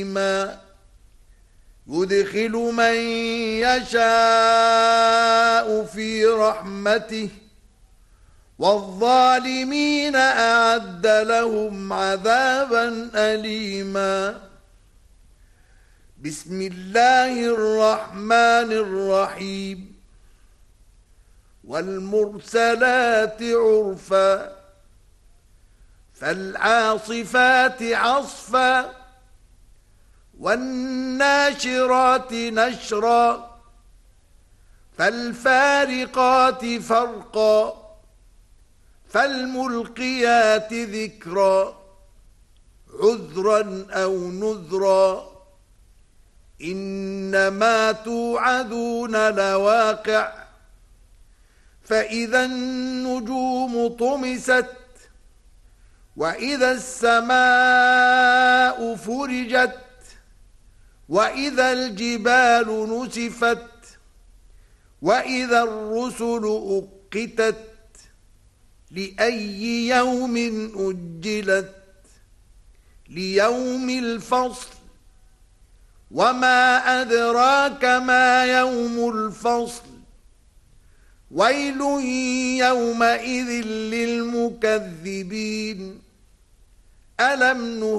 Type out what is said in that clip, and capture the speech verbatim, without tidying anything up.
يدخل من يشاء في رحمته والظالمين أعد لهم عذابا أليما. بسم الله الرحمن الرحيم. والمرسلات عرفا فالعاصفات عصفا والناشرات نشرا فالفارقات فرقا فالملقيات ذكرا عذرا أو نذرا إنما توعدون لواقع فإذا النجوم طمست وإذا السماء فرجت وإذا الجبال نسفت وإذا الرسل أقتت لأي يوم أجلت ليوم الفصل وما أدراك ما يوم الفصل ويل يومئذ للمكذبين. ألم نهلك